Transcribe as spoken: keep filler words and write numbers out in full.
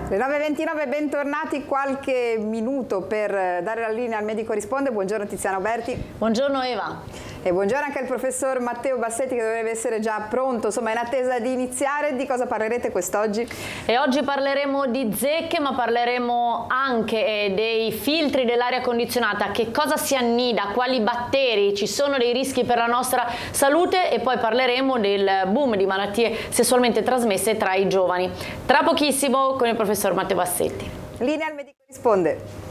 Le nove e ventinove, bentornati, qualche minuto per dare la linea al Medico Risponde. Buongiorno Tiziana Berti. Buongiorno Eva. E buongiorno anche al professor Matteo Bassetti, che dovrebbe essere già pronto, insomma in attesa di iniziare. Di cosa parlerete quest'oggi? E oggi parleremo di zecche, ma parleremo anche dei filtri dell'aria condizionata, che cosa si annida, quali batteri, ci sono dei rischi per la nostra salute, e poi parleremo del boom di malattie sessualmente trasmesse tra i giovani. Tra pochissimo con il professor Matteo Bassetti. Linea al Medico Risponde.